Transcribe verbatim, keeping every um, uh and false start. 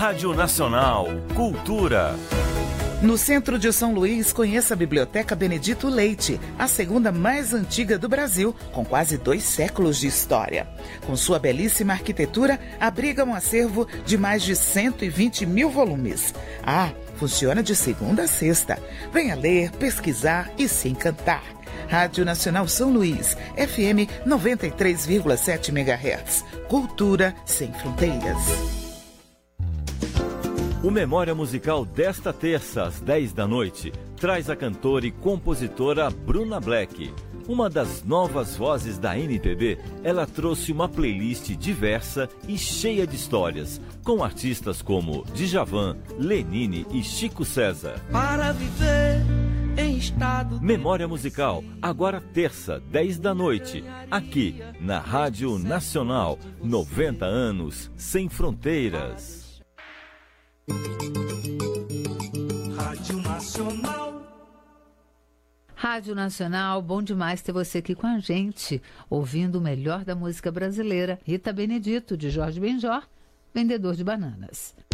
Rádio Nacional, Cultura. No centro de São Luís, conheça a Biblioteca Benedito Leite, a segunda mais antiga do Brasil, com quase dois séculos de história. Com sua belíssima arquitetura, abriga um acervo de mais de cento e vinte mil volumes. Ah, funciona de segunda a sexta. Venha ler, pesquisar e se encantar. Rádio Nacional São Luís, F M noventa e três vírgula sete megahertz. Cultura sem fronteiras. O Memória Musical desta terça, às dez da noite, traz a cantora e compositora Bruna Black. Uma das novas vozes da M P B, ela trouxe uma playlist diversa e cheia de histórias, com artistas como Djavan, Lenine e Chico César. Para viver em estado... Memória Musical, agora terça, dez da noite, aqui na Rádio Nacional, noventa anos sem fronteiras. Rádio Nacional. Rádio Nacional, bom demais ter você aqui com a gente, ouvindo o melhor da música brasileira. Rita Benedito, de Jorge Benjor, Vendedor de Bananas.